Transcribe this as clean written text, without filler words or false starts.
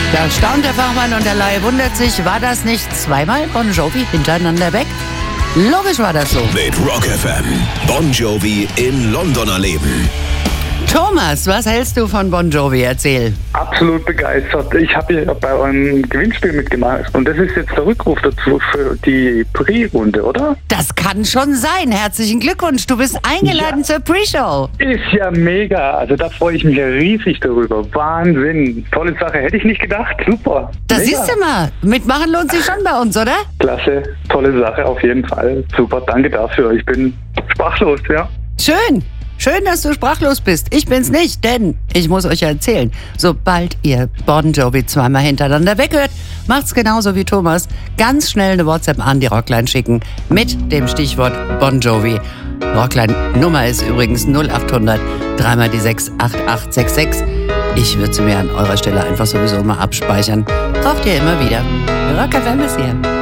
Da staunt der Fachmann und der Laie wundert sich, war das nicht zweimal Bon Jovi hintereinander weg? Logisch war das so. Mit Rock FM. Bon Jovi im Londoner Leben. Thomas, was hältst du von Bon Jovi? Erzähl. Absolut begeistert. Ich habe ja bei eurem Gewinnspiel mitgemacht und das ist jetzt der Rückruf dazu für die Pre-Runde, oder? Das kann schon sein. Herzlichen Glückwunsch. Du bist eingeladen zur Pre-Show. Ist ja mega. Also da freue ich mich ja riesig darüber. Wahnsinn. Tolle Sache. Hätte ich nicht gedacht. Super. Da Mega. siehst du mal. Mitmachen lohnt sich schon bei uns, oder? Klasse. Tolle Sache auf jeden Fall. Super. Danke dafür. Ich bin sprachlos, ja. Schön. Schön, dass du sprachlos bist. Ich bin's nicht, denn ich muss euch erzählen, sobald ihr Bon Jovi zweimal hintereinander weghört, macht's genauso wie Thomas. Ganz schnell eine WhatsApp an die Rockline schicken mit dem Stichwort Bon Jovi. Rockline-Nummer ist übrigens 0800 3 die 6 8866. Ich würde sie mir an eurer Stelle einfach sowieso mal abspeichern. Braucht ihr immer wieder. Rock FM ist hier.